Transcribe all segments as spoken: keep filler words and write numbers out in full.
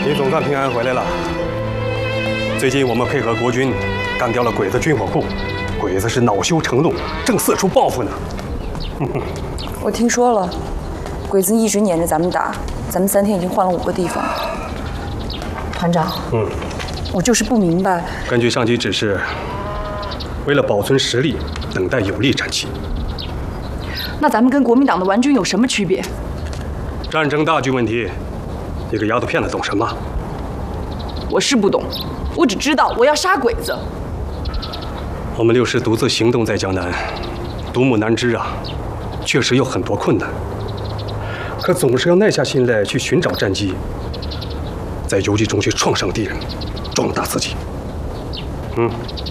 你总算平安回来了。最近我们配合国军干掉了鬼子军火库，鬼子是恼羞成怒，正四处报复呢。 我听说了，鬼子一直撵着咱们打，咱们三天已经换了五个地方。团长， 嗯， 我就是不明白。 根据上级指示，为了保存实力，等待有利战期。 那咱们跟国民党的顽军有什么区别？ 战争大局问题，你个丫头片子懂什么？ 我是不懂，我只知道我要杀鬼子。 我们六师独自行动在江南，独木难支啊，确实有很多困难。可总是要耐下心来去寻找战机，在游击中去创伤敌人，壮大自己。嗯。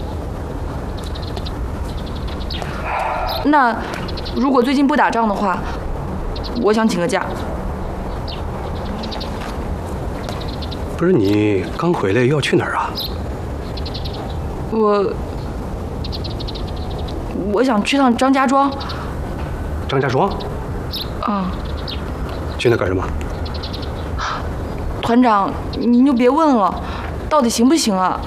那如果最近不打仗的话，我想请个假。 不是你刚回来又要去哪儿啊？ 我我想去趟张家庄。 张家庄？ 嗯。 去那干什么？ 团长，您就别问了，到底行不行啊？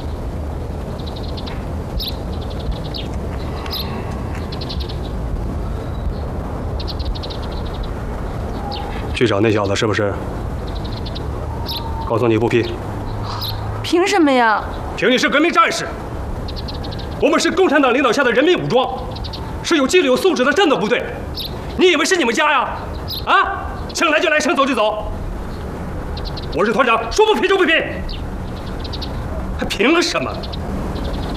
去找那小子是不是？告诉你不批。 凭什么呀？ 凭你是革命战士，我们是共产党领导下的人民武装，是有纪律有素质的战斗部队。你以为是你们家呀？啊，想来就来，想走就走。我是团长，说不批就不批，还凭什么？